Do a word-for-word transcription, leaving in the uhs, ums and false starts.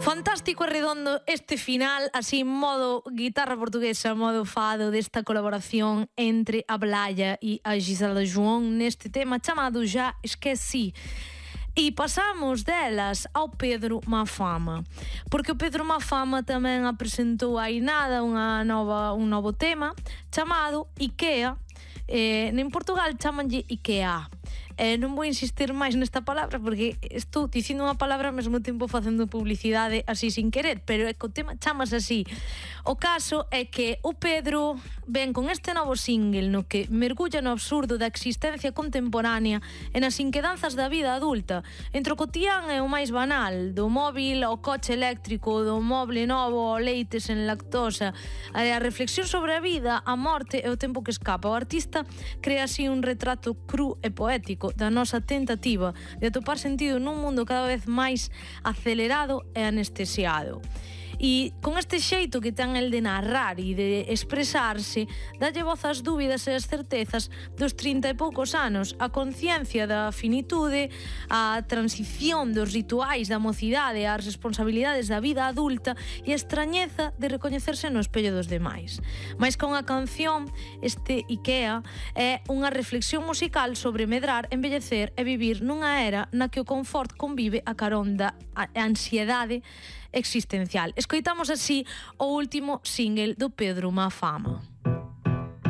Fantástico e redondo este final, así modo guitarra portuguesa, modo fado desta colaboración entre a Blaya e a Gisela João neste tema chamado Já Esqueci. E pasamos delas ao Pedro Mafama, porque o Pedro Mafama tamén apresentou hai nada unha nova, un novo tema chamado IKEA. Eh, en Portugal chamanlle IKEA. Eh, non vou insistir máis nesta palabra porque estou dicindo unha palabra ao mesmo tempo facendo publicidade así sin querer, pero é que o tema chamas así. O caso é que o Pedro ven con este novo single no que mergulla no absurdo da existencia contemporánea e nas inquedanzas da vida adulta, entre o cotián e o máis banal, do móvil ao coche eléctrico, do moble novo ao leite sen lactosa, a reflexión sobre a vida, a morte e o tempo que escapa. O artista crea así un retrato cru e poético da nosa tentativa de atopar sentido nun mundo cada vez máis acelerado e anestesiado. E con este xeito que ten el de narrar e de expresarse, dalle voz ás dúbidas e as certezas dos trinta e poucos anos, a conciencia da finitude, a transición dos rituais da mocidade ás responsabilidades da vida adulta e a extrañeza de recoñecerse no espello dos demais. Mais con a canción, este IKEA é unha reflexión musical sobre medrar, envellecer e vivir nunha era na que o confort convive a carón da ansiedade existencial. Escoitamos así o último single do Pedro Mafama.